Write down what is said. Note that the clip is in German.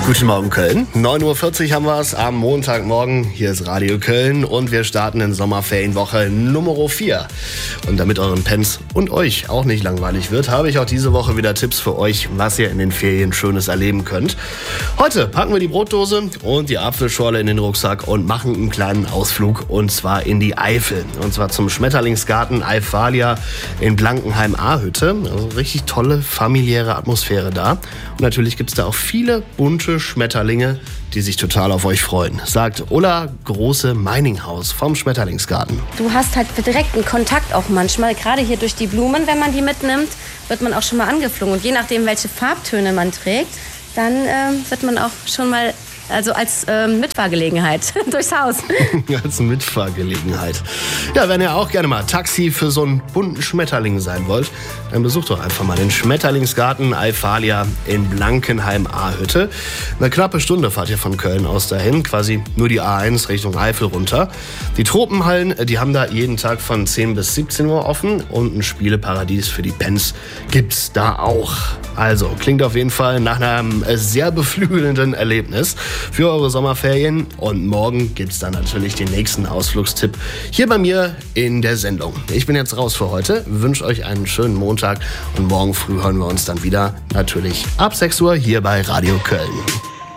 Guten Morgen Köln, 9.40 Uhr haben wir es am Montagmorgen. Hier ist Radio Köln und wir starten in Sommerferienwoche Nummer 4. Und damit euren Pens und euch auch nicht langweilig wird, habe ich auch diese Woche wieder Tipps für euch, was ihr in den Ferien Schönes erleben könnt. Heute packen wir die Brotdose und die Apfelschorle in den Rucksack und machen einen kleinen Ausflug und zwar in die Eifel. Und zwar zum Schmetterlingsgarten Eifalia in Blankenheim-Ahütte. Also richtig tolle familiäre Atmosphäre da. Und natürlich gibt es da auch viele bunte Schmetterlinge, die sich total auf euch freuen, sagt Ulla Große-Meininghaus vom Schmetterlingsgarten. Du hast halt direkten Kontakt auch manchmal, gerade hier durch die Blumen, wenn man die mitnimmt, wird man auch schon mal angeflogen. Und je nachdem, welche Farbtöne man trägt, dann wird man auch schon mal, also als Mitfahrgelegenheit durchs Haus. Als Mitfahrgelegenheit. Ja, wenn ihr auch gerne mal Taxi für so einen bunten Schmetterling sein wollt, dann besucht doch einfach mal den Schmetterlingsgarten Eifalia in Blankenheim-Ahütte. Eine knappe Stunde fahrt ihr von Köln aus dahin, quasi nur die A1 Richtung Eifel runter. Die Tropenhallen, die haben da jeden Tag von 10 bis 17 Uhr offen und ein Spieleparadies für die Pens gibt's da auch. Also, klingt auf jeden Fall nach einem sehr beflügelnden Erlebnis für eure Sommerferien. Und morgen gibt's dann natürlich den nächsten Ausflugstipp hier bei mir in der Sendung. Ich bin jetzt raus für heute, wünsche euch einen schönen Montag und morgen früh hören wir uns dann wieder, natürlich ab 6 Uhr hier bei Radio Köln.